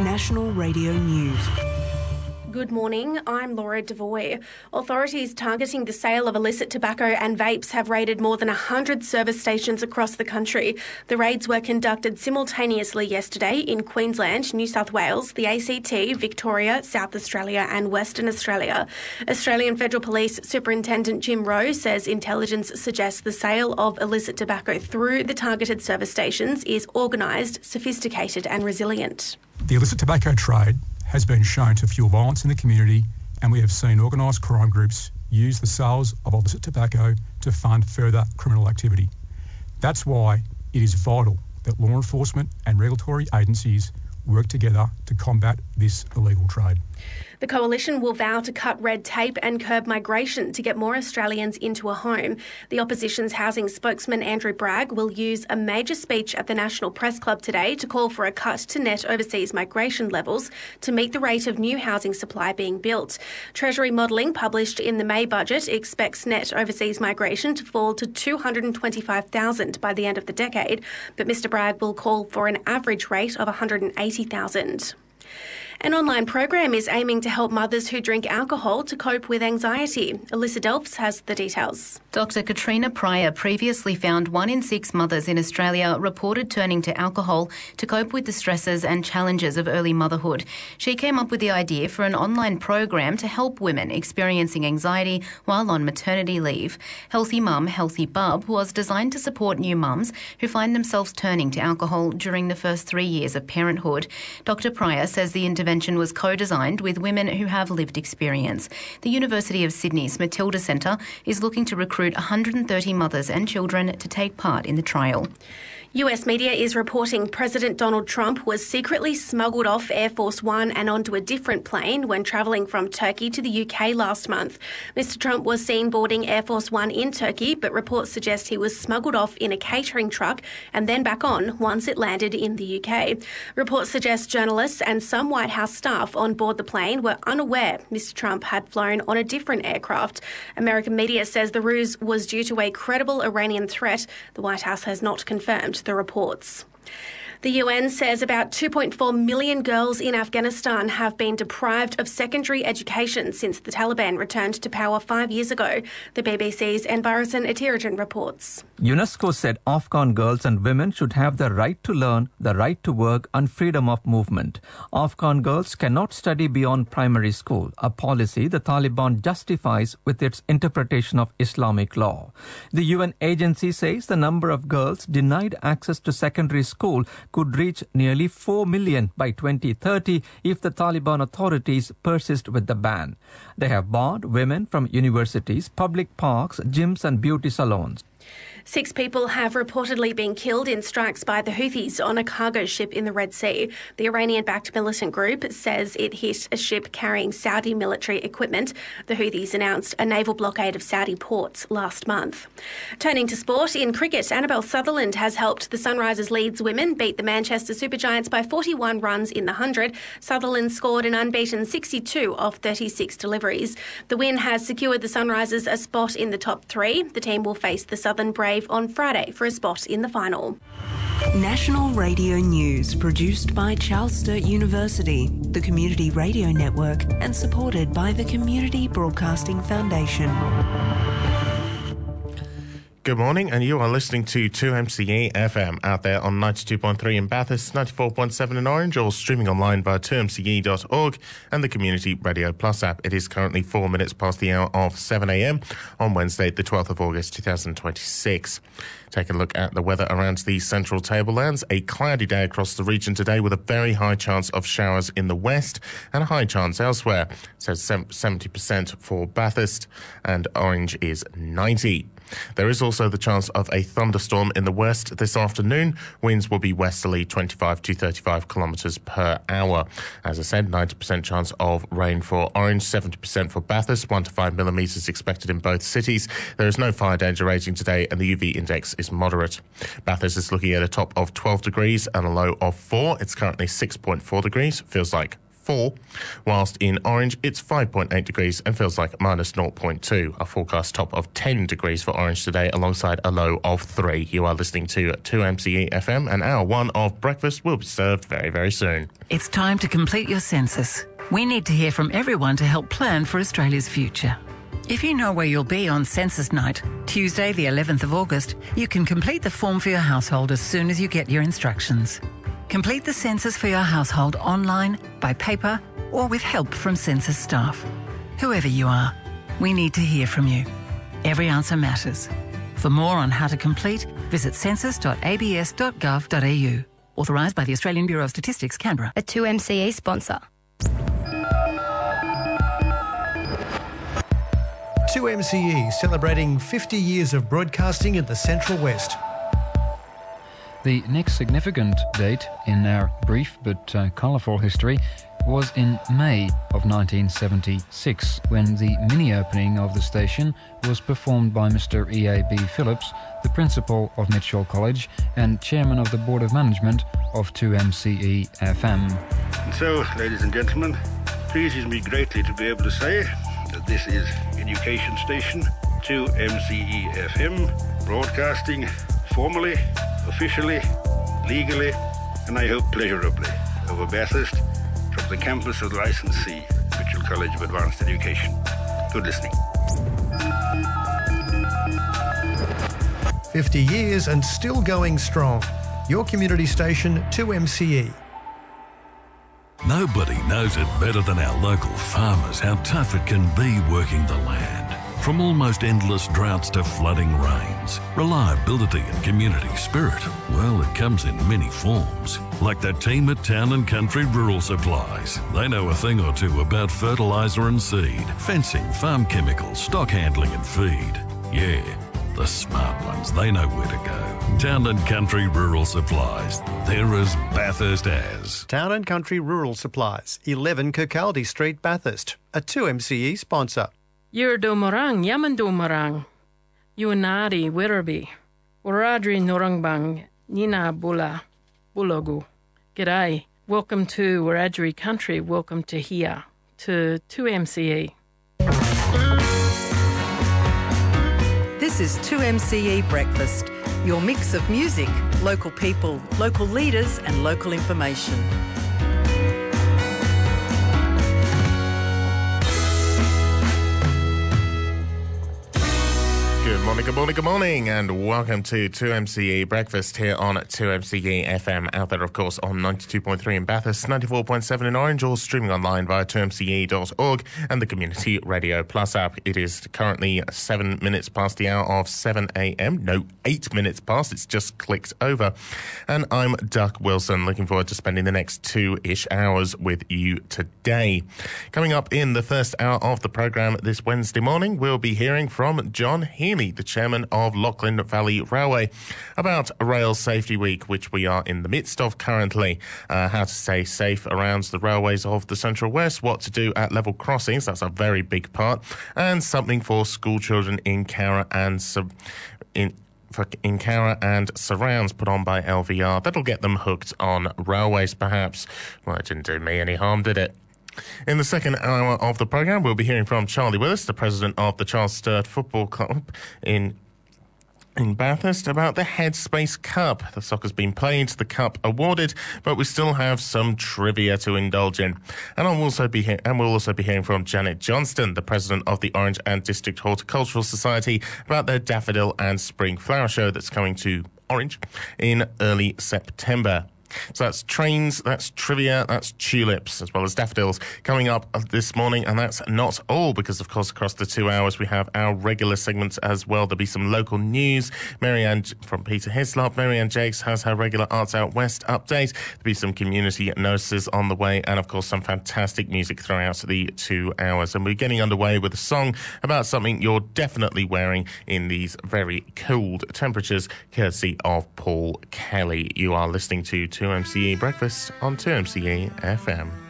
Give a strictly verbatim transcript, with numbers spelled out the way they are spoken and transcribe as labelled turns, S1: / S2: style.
S1: National Radio News.
S2: Good morning, I'm Laura Devoy. Authorities targeting the sale of illicit tobacco and vapes have raided more than one hundred service stations across the country. The raids were conducted simultaneously yesterday in Queensland, New South Wales, the A C T, Victoria, South Australia and Western Australia. Australian Federal Police Superintendent Jim Rowe says intelligence suggests the sale of illicit tobacco through the targeted service stations is organised, sophisticated and resilient.
S3: The illicit tobacco trade has been shown to fuel violence in the community, and we have seen organised crime groups use the sales of illicit tobacco to fund further criminal activity. That's why it is vital that law enforcement and regulatory agencies work together to combat this illegal trade.
S2: The Coalition will vow to cut red tape and curb migration to get more Australians into a home. The Opposition's housing spokesman Andrew Bragg will use a major speech at the National Press Club today to call for a cut to net overseas migration levels to meet the rate of new housing supply being built. Treasury modelling published in the May budget expects net overseas migration to fall to two hundred twenty-five thousand by the end of the decade, but Mr Bragg will call for an average rate of one hundred eighty thousand. An online program is aiming to help mothers who drink alcohol to cope with anxiety. Alyssa Delphs has the details.
S4: Doctor Katrina Pryor previously found one in six mothers in Australia reported turning to alcohol to cope with the stresses and challenges of early motherhood. She came up with the idea for an online program to help women experiencing anxiety while on maternity leave. Healthy Mum, Healthy Bub was designed to support new mums who find themselves turning to alcohol during the first three years of parenthood. Doctor Pryor says the intervention was co-designed with women who have lived experience. The University of Sydney's Matilda Centre is looking to recruit one hundred thirty mothers and children to take part in the trial.
S2: U S media is reporting President Donald Trump was secretly smuggled off Air Force One and onto a different plane when travelling from Turkey to the U K last month. Mister Trump was seen boarding Air Force One in Turkey, but reports suggest he was smuggled off in a catering truck and then back on once it landed in the U K. Reports suggest journalists and some White House staff on board the plane were unaware Mister Trump had flown on a different aircraft. American media says the ruse was due to a credible Iranian threat. The White House has not confirmed the reports. The U N says about two point four million girls in Afghanistan have been deprived of secondary education since the Taliban returned to power five years ago. The B B C's Envarasan Atirajan reports.
S5: UNESCO said Afghan girls and women should have the right to learn, the right to work and freedom of movement. Afghan girls cannot study beyond primary school, a policy the Taliban justifies with its interpretation of Islamic law. The U N agency says the number of girls denied access to secondary school could reach nearly four million by twenty thirty if the Taliban authorities persist with the ban. They have barred women from universities, public parks, gyms and beauty salons.
S2: Six people have reportedly been killed in strikes by the Houthis on a cargo ship in the Red Sea. The Iranian-backed militant group says it hit a ship carrying Saudi military equipment. The Houthis announced a naval blockade of Saudi ports last month. Turning to sport, in cricket, Annabelle Sutherland has helped the Sunrisers Leeds women beat the Manchester Supergiants by forty-one runs in the one hundred. Sutherland scored an unbeaten sixty-two of thirty-six deliveries. The win has secured the Sunrisers a spot in the top three. The team will face the Southern Brave on Friday for a spot in the final.
S1: National Radio News, produced by Charles Sturt University, the Community Radio Network, and supported by the Community Broadcasting Foundation.
S6: Good morning, and you are listening to two M C E F M out there on ninety-two point three in Bathurst, ninety-four point seven in Orange, or streaming online via two m c e dot org and the Community Radio Plus app. It is currently four minutes past the hour of seven a m on Wednesday, the twelfth of August, two thousand twenty-six. Taking a look at the weather around the central tablelands. A cloudy day across the region today with a very high chance of showers in the west and a high chance elsewhere. It says seventy percent for Bathurst and Orange is ninety. There is also the chance of a thunderstorm in the west this afternoon. Winds will be westerly, twenty-five to thirty-five kilometres per hour. As I said, ninety percent chance of rain for Orange, seventy percent for Bathurst, one to five millimetres expected in both cities. There is no fire danger rating today and the U V index is moderate. Bathurst is looking at a top of twelve degrees and a low of four. It's currently six point four degrees. Feels like four, whilst in Orange it's five point eight degrees and feels like minus zero point two. A forecast top of ten degrees for Orange today alongside a low of three. You are listening to two M C E F M and hour one of breakfast will be served very, very soon.
S7: It's time to complete your census. We need to hear from everyone to help plan for Australia's future. If you know where you'll be on census night, Tuesday the eleventh of August, you can complete the form for your household as soon as you get your instructions. Complete the census for your household online, by paper, or with help from census staff. Whoever you are, we need to hear from you. Every answer matters. For more on how to complete, visit census dot a b s dot gov dot a u. Authorised by the Australian Bureau of Statistics, Canberra.
S8: A two M C E sponsor.
S9: two M C E celebrating fifty years of broadcasting in the Central West.
S10: The next significant date in our brief but uh, colourful history was in May of nineteen seventy-six, when the mini-opening of the station was performed by Mister E A B Phillips, the principal of Mitchell College and chairman of the Board of Management of two M C E F M.
S11: And so, ladies and gentlemen, it pleases me greatly to be able to say that this is education station two M C E F M, broadcasting formally, officially, legally, and I hope pleasurably over Bathurst from the campus of the licensee, Mitchell College of Advanced Education. Good listening.
S9: fifty years and still going strong. Your community station, two M C E.
S12: Nobody knows it better than our local farmers how tough it can be working the land. From almost endless droughts to flooding rains, reliability and community spirit, well, it comes in many forms. Like that team at Town and Country Rural Supplies. They know a thing or two about fertiliser and seed, fencing, farm chemicals, stock handling and feed. Yeah, the smart ones, they know where to go. Town and Country Rural Supplies. They're as Bathurst as.
S9: Town and Country Rural Supplies, eleven Kirkcaldy Street, Bathurst. A two M C E sponsor.
S13: Yurdomarang, Yamandomarang, Yuanari, Wirraby, Waradri Norangbang, Nina Bula, Bulogu. G'day, welcome to Wiradjuri Country, welcome to here, to two M C E.
S14: This is two M C E Breakfast, your mix of music, local people, local leaders and local information.
S6: Good morning, good morning, good morning, and welcome to two M C E Breakfast here on two M C E F M. Out there, of course, on ninety-two point three in Bathurst, ninety-four point seven in Orange, or streaming online via two m c e dot org and the Community Radio Plus app. It is currently seven minutes past the hour of seven a m. No, eight minutes past. It's just clicked over. And I'm Duck Wilson, looking forward to spending the next two-ish hours with you today. Coming up in the first hour of the programme this Wednesday morning, we'll be hearing from John Healy, the chairman of Lachlan Valley Railway, about Rail Safety Week, which we are in the midst of currently. Uh, how to stay safe around the railways of the Central West, what to do at level crossings, that's a very big part, and something for school children in Cowra and sub- in for in Cowra and surrounds put on by L V R. That'll get them hooked on railways, perhaps. Well, it didn't do me any harm, did it? In the second hour of the programme, we'll be hearing from Charlie Willis, the president of the Charles Sturt Football Club in in Bathurst, about the Headspace Cup. The soccer's been played, the cup awarded, but we still have some trivia to indulge in. And I'll also be he- and we'll also be hearing from Janet Johnston, the president of the Orange and District Horticultural Society, about their Daffodil and Spring Flower Show that's coming to Orange in early September. So that's trains, that's trivia, that's tulips, as well as daffodils coming up this morning. And that's not all, because, of course, across the two hours, we have our regular segments as well. There'll be some local news. Marianne from Peter Hislop. Marianne Jakes has her regular Arts Out West update. There'll be some community notices on the way. And, of course, some fantastic music throughout the two hours. And we're getting underway with a song about something you're definitely wearing in these very cold temperatures, courtesy of Paul Kelly. You are listening to two M C E Breakfast on two M C E F M.